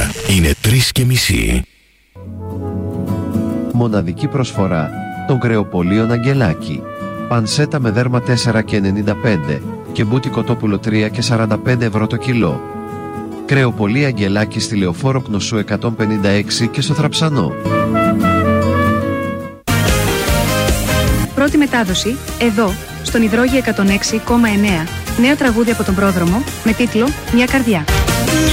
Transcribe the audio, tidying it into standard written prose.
είναι 3:30. Μοναδική προσφορά των κρεοπολίων Αγγελάκη. Πανσέτα με δέρμα 4,95 και μπούτι κοτόπουλο 3,45 το κιλό. Κρεοπολία Αγγελάκη στη Λεωφόρο Κνωσού 156 και στο Θραψανό. Πρώτη μετάδοση, εδώ, στον Υδρόγειο 106,9. Νέο τραγούδι από τον πρόδρομο, με τίτλο «Μια καρδιά».